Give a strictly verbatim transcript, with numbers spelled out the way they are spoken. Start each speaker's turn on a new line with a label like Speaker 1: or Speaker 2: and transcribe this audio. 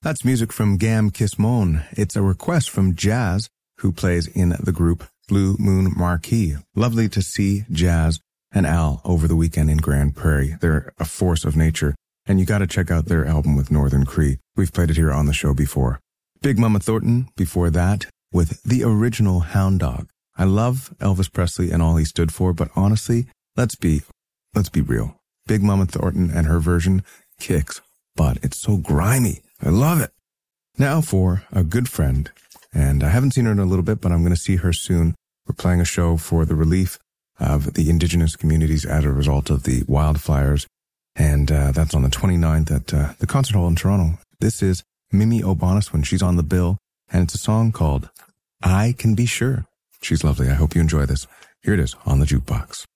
Speaker 1: That's music from Gam Kismon. It's a request from Jazz, who plays in the group Blue Moon Marquee. Lovely to see Jazz and Al over the weekend in Grand Prairie. They're a force of nature, and you got to check out their album with Northern Cree. We've played it here on the show before. Big Mama Thornton, before that, with the original Hound Dog. I love Elvis Presley and all he stood for, but honestly, let's be, let's be real. Big Mama Thornton and her version kicks butt. It's so grimy. I love it. Now for a good friend, and I haven't seen her in a little bit, but I'm going to see her soon. We're playing a show for the relief of the indigenous communities as a result of the wildfires, and uh, that's on the twenty-ninth at uh, the Concert Hall in Toronto. This is Mimi O'Bonnesswin. She's on the bill, and it's a song called I Can Be Sure. She's lovely. I hope you enjoy this. Here it is on the Jukebox.